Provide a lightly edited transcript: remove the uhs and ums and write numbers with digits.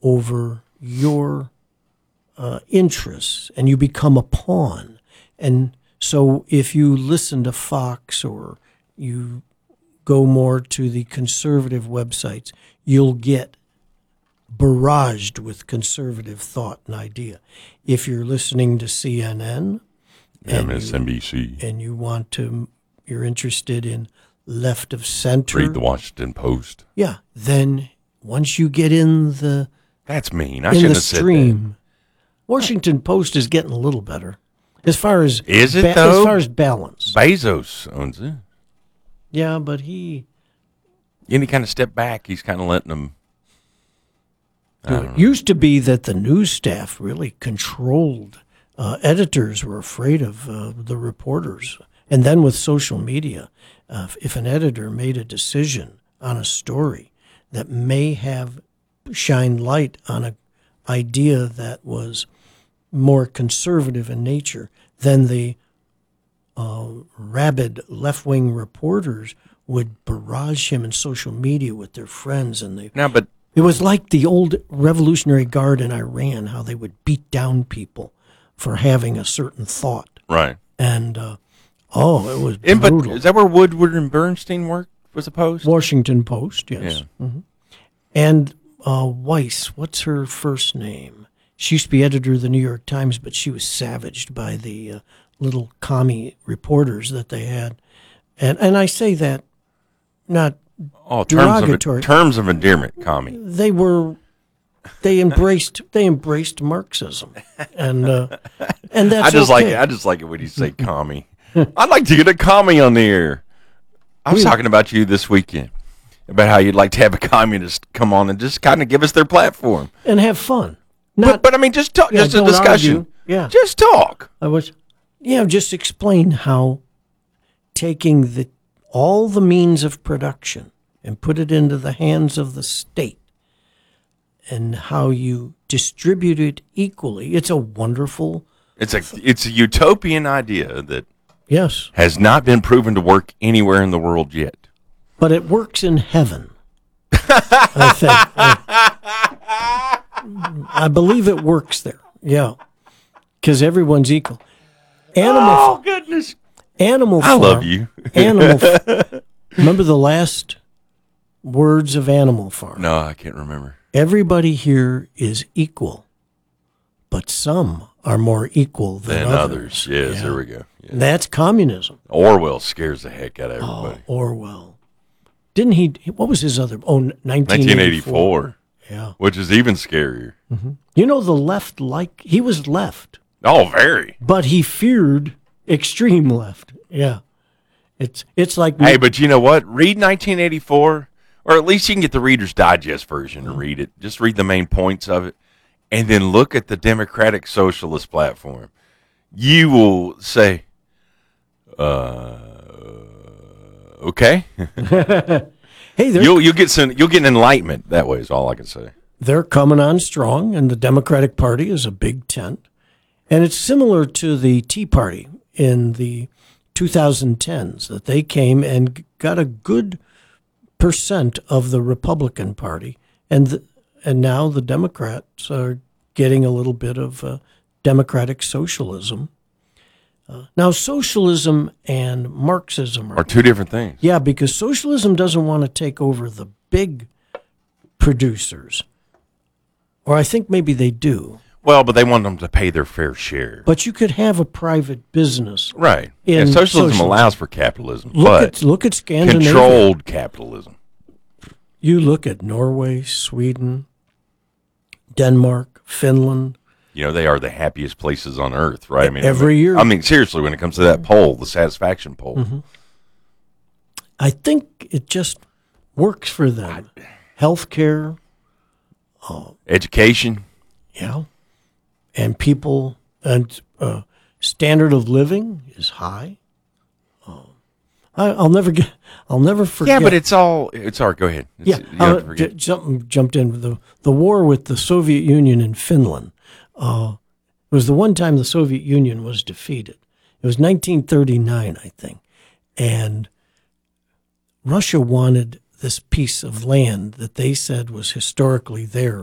over your interests, and you become a pawn. And so if you listen to Fox or you go more to the conservative websites, you'll get barraged with conservative thought and idea. If you're listening to CNN, MSNBC, and you're interested in left of center, read the Washington Post. Yeah, then once you get in the that's mean. I shouldn't have said that. Washington Post is getting a little better as far as is it though? As far as balance. Bezos owns it. Yeah, but he kind of stepped back. He's kind of letting them. It used to be that the news staff really controlled. Editors were afraid of the reporters. And then with social media, if an editor made a decision on a story that may have shined light on an idea that was more conservative in nature, then the rabid left-wing reporters would barrage him in social media with their friends. It was like the old Revolutionary Guard in Iran, how they would beat down people for having a certain thought. Right. And, it was brutal. But is that where Woodward and Bernstein was a Post? Washington Post, yes. Yeah. Mm-hmm. And Weiss, what's her first name? She used to be editor of the New York Times, but she was savaged by the little commie reporters that they had. And I say that not derogatory. Terms of endearment, commie. They embraced Marxism, and that's I just like it when you say commie. I'd like to get a commie on the air. I was talking about you this weekend about how you'd like to have a communist come on and just kind of give us their platform and have fun. But I mean, just talk, just a discussion. Argue. Yeah, just talk. Just explain how taking all the means of production and put it into the hands of the state, and how you distribute it equally. It's a wonderful. It's a utopian idea that yes has not been proven to work anywhere in the world yet. But it works in heaven. I think. I believe it works there. Yeah, because everyone's equal. Goodness. Animal Farm. I love you. Remember the last words of Animal Farm? No, I can't remember. Everybody here is equal, but some are more equal than others. Yes, there we go. Yeah. That's communism. Orwell scares the heck out of everybody. Orwell. Didn't he? What was his other? 1984. Yeah. Which is even scarier. Mm-hmm. You know, the left, he was left. Oh, very. But he feared extreme left. Yeah. It's like. Hey, but you know what? Read 1984. Or at least you can get the Reader's Digest version and read it. Just read the main points of it. And then look at the Democratic Socialist platform. You will say, okay. Hey, you'll get an enlightenment that way is all I can say. They're coming on strong, and the Democratic Party is a big tent. And it's similar to the Tea Party in the 2010s, that they came and got a good percent of the Republican Party, and now the Democrats are getting a little bit of democratic socialism. Now, socialism and Marxism are two different things. Yeah, because socialism doesn't want to take over the big producers, or I think maybe they do. Well, but they want them to pay their fair share. But you could have a private business. Right. And socialism allows for capitalism. Look at Scandinavia. Controlled capitalism. You look at Norway, Sweden, Denmark, Finland. You know, they are the happiest places on earth, right? Every year. I mean, seriously, when it comes to that poll, the satisfaction poll. Mm-hmm. I think it just works for them. Healthcare. Education. Yeah. And people, and standard of living is high. I'll never forget. Yeah, but it's all. Go ahead. Something jumped in with the war with the Soviet Union and Finland. It was the one time the Soviet Union was defeated. It was 1939, I think, and Russia wanted this piece of land that they said was historically theirs.